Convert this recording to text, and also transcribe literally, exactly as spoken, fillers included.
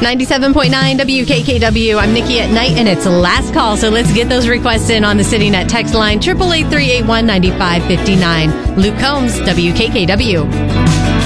ninety-seven point nine W K K W. I'm Nikki at night, and it's last call, so let's get those requests in on the CityNet text line, eight eight eight, three eight one, nine five five nine. Luke Combs, W K K W.